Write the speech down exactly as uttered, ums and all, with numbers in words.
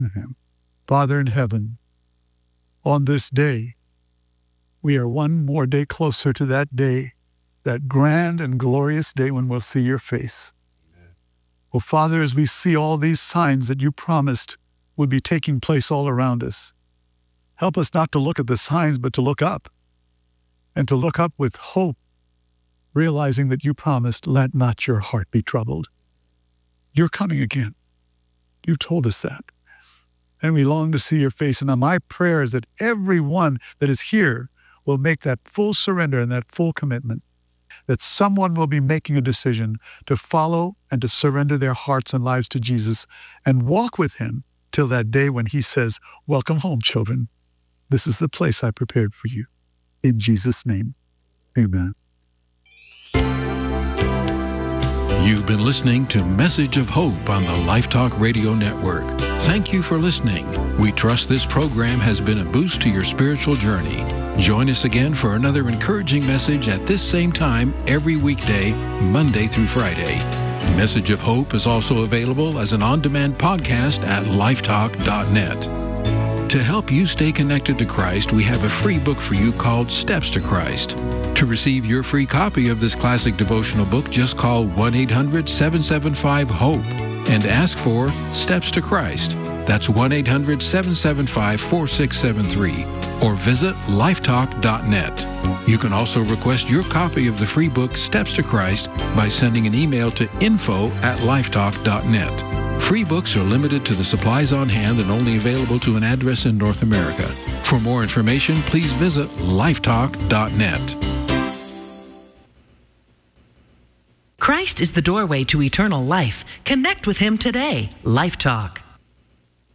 Him. Father in heaven, on this day, we are one more day closer to that day, that grand and glorious day when we'll see your face. Amen. Oh, Father, as we see all these signs that you promised would be taking place all around us, help us not to look at the signs, but to look up, and to look up with hope, realizing that you promised, let not your heart be troubled. You're coming again. You told us that. And we long to see your face. And now my prayer is that everyone that is here will make that full surrender and that full commitment, that someone will be making a decision to follow and to surrender their hearts and lives to Jesus and walk with him till that day when he says, welcome home, children. This is the place I prepared for you. In Jesus' name, amen. You've been listening to Message of Hope on the Life Talk Radio Network. Thank you for listening. We trust this program has been a boost to your spiritual journey. Join us again for another encouraging message at this same time every weekday, Monday through Friday. Message of Hope is also available as an on-demand podcast at lifetalk dot net. To help you stay connected to Christ, we have a free book for you called Steps to Christ. To receive your free copy of this classic devotional book, just call one eight hundred seven seven five HOPE and ask for Steps to Christ. That's one eight hundred seven seven five four six seven three. Or visit lifetalk dot net. You can also request your copy of the free book Steps to Christ by sending an email to info at lifetalk dot net. Free books are limited to the supplies on hand and only available to an address in North America. For more information, please visit lifetalk dot net. Christ is the doorway to eternal life. Connect with him today. Life Talk.